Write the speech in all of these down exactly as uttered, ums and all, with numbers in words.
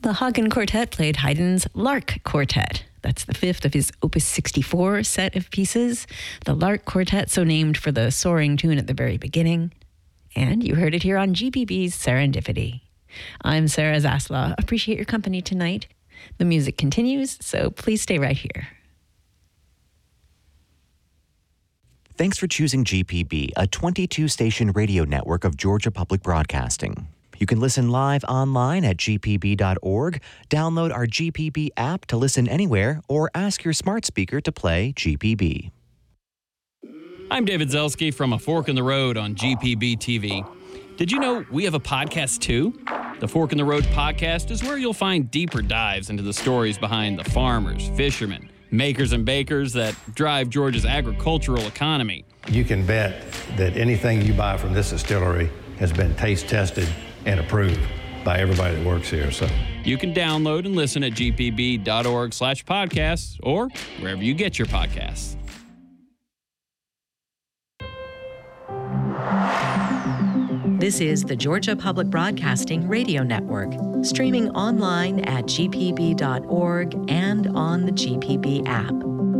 The Hagen Quartet played Haydn's Lark Quartet. That's the fifth of his Opus sixty-four set of pieces. The Lark Quartet, so named for the soaring tune at the very beginning. And you heard it here on G P B's Serendipity. I'm Sarah Zaslaw. Appreciate your company tonight. The music continues, so please stay right here. Thanks for choosing G P B, a twenty-two station radio network of Georgia Public Broadcasting. You can listen live online at g p b dot org, download our G P B app to listen anywhere, or ask your smart speaker to play G P B. I'm David Zelski from A Fork in the Road on G P B T V. Did you know we have a podcast too? The Fork in the Road podcast is where you'll find deeper dives into the stories behind the farmers, fishermen, makers and bakers that drive Georgia's agricultural economy. You can bet that anything you buy from this distillery has been taste tested and approved by everybody that works here. So you can download and listen at g p b dot org slash podcasts or wherever you get your podcasts. This is the Georgia Public Broadcasting Radio Network, streaming online at g p b dot org and on the G P B app.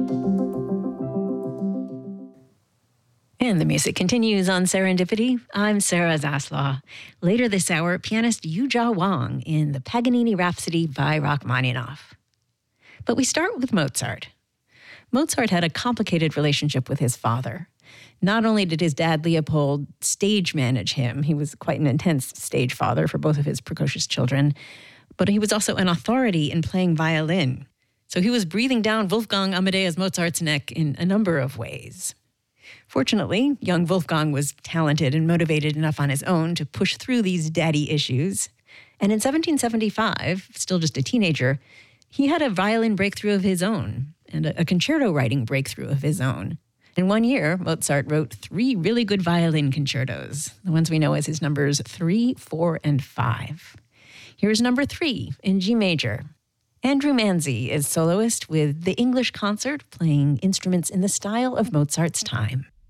And the music continues on Serendipity. I'm Sarah Zaslaw. Later this hour, pianist Yujia Wang in the Paganini Rhapsody by Rachmaninoff. But we start with Mozart. Mozart had a complicated relationship with his father. Not only did his dad Leopold stage manage him, he was quite an intense stage father for both of his precocious children, but he was also an authority in playing violin. So he was breathing down Wolfgang Amadeus Mozart's neck in a number of ways. Fortunately, young Wolfgang was talented and motivated enough on his own to push through these daddy issues. And in seventeen seventy-five, still just a teenager, he had a violin breakthrough of his own and a, a concerto writing breakthrough of his own. In one year, Mozart wrote three really good violin concertos, the ones we know as his numbers three, four, and five. Here's number three in G major. Andrew Manzi is soloist with the English Concert, playing instruments in the style of Mozart's time.